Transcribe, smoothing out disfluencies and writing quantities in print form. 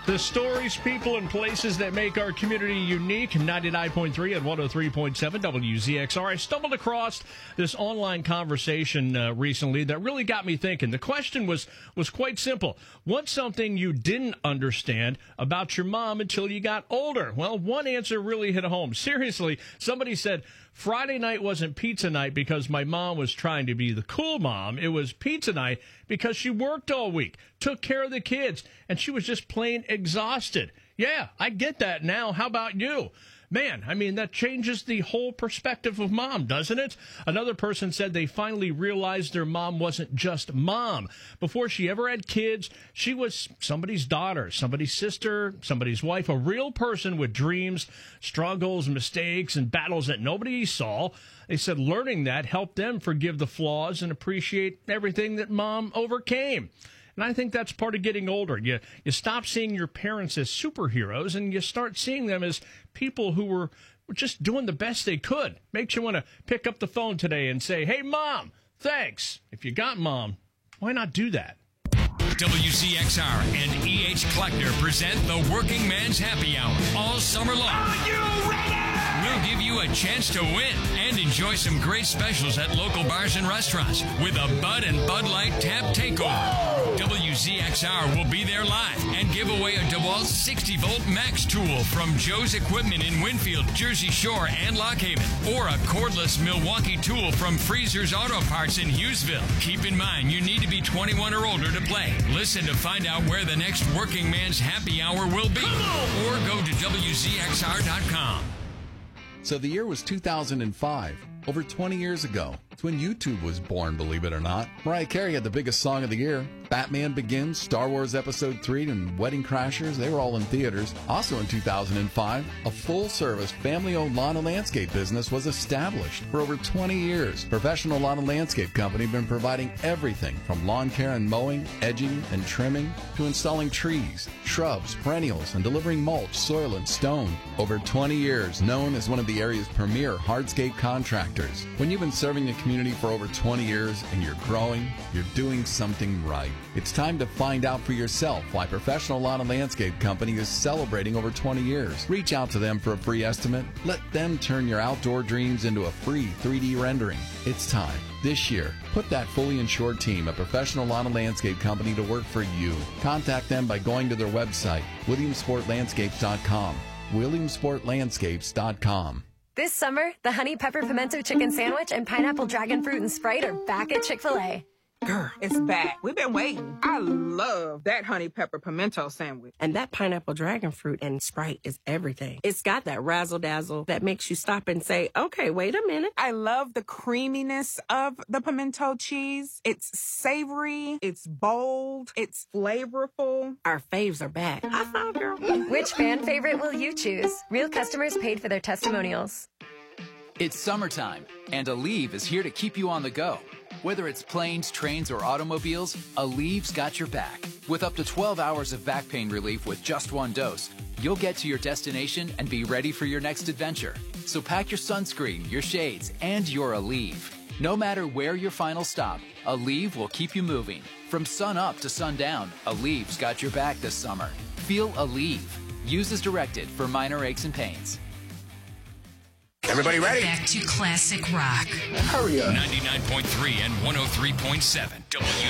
The stories, people, and places that make our community unique. 99.3 and 103.7 WZXR. I stumbled across this online conversation recently that really got me thinking. The question was quite simple. What's something you didn't understand about your mom until you got older? Well, one answer really hit home. Seriously, somebody said, Friday night wasn't pizza night because my mom was trying to be the cool mom. It was pizza night because she worked all week, took care of the kids, and she was just plain exhausted. Yeah, I get that now. How about you? Man, I mean, that changes the whole perspective of mom, doesn't it? Another person said they finally realized their mom wasn't just mom. Before she ever had kids, she was somebody's daughter, somebody's sister, somebody's wife, a real person with dreams, struggles, mistakes, and battles that nobody saw. They said learning that helped them forgive the flaws and appreciate everything that mom overcame. And I think that's part of getting older. You stop seeing your parents as superheroes and you start seeing them as people who were just doing the best they could. Makes you want to pick up the phone today and say, hey, Mom, thanks. If you got Mom, why not do that? WCXR and E.H. Kleckner present the Working Man's Happy Hour all summer long. Are you ready? We'll give you a chance to win and enjoy some great specials at local bars and restaurants with a Bud and Bud Light Tap Takeover. WZXR will be there live and give away a DeWalt 60-volt Max tool from Joe's Equipment in Winfield, Jersey Shore, and Lock Haven, or a cordless Milwaukee tool from Freezer's Auto Parts in Hughesville. Keep in mind, you need to be 21 or older to play. Listen to find out where the next Working Man's Happy Hour will be, or go to WZXR.com. So the year was 2005, over 20 years ago. It's when YouTube was born, believe it or not. Mariah Carey had the biggest song of the year. Batman Begins, Star Wars Episode 3, and Wedding Crashers, they were all in theaters. Also in 2005, a full-service, family-owned lawn and landscape business was established. For over 20 years, Professional Lawn and Landscape Company have been providing everything from lawn care and mowing, edging, and trimming, to installing trees, shrubs, perennials, and delivering mulch, soil, and stone. Over 20 years, known as one of the area's premier hardscape contractors. When you've been serving the community for over 20 years and you're growing, you're doing something right. It's time to find out for yourself why Professional Lawn and Landscape Company is celebrating over 20 years. Reach out to them for a free estimate. Let them turn your outdoor dreams into a free 3D rendering. It's time. This year, put that fully insured team at Professional Lawn and Landscape Company to work for you. Contact them by going to their website, WilliamsportLandscapes.com. WilliamsportLandscapes.com. This summer, the Honey Pepper Pimento Chicken Sandwich and Pineapple Dragon Fruit and Sprite are back at Chick-fil-A. Girl, it's back. We've been waiting. I love that Honey Pepper Pimento Sandwich. And that Pineapple Dragon Fruit and Sprite is everything. It's got that razzle-dazzle that makes you stop and say, okay, wait a minute. I love the creaminess of the pimento cheese. It's savory, it's bold, it's flavorful. Our faves are back. I thought, girl. Which fan favorite will you choose? Real customers paid for their testimonials. It's summertime, and Aleve is here to keep you on the go. Whether it's planes, trains, or automobiles, Aleve's got your back. With up to 12 hours of back pain relief with just one dose, you'll get to your destination and be ready for your next adventure. So pack your sunscreen, your shades, and your Aleve. No matter where your final stop, Aleve will keep you moving. From sun up to sundown, Aleve's got your back this summer. Feel Aleve. Use as directed for minor aches and pains. Everybody ready? Back to classic rock. Hurry up. 99.3 and 103.7 W.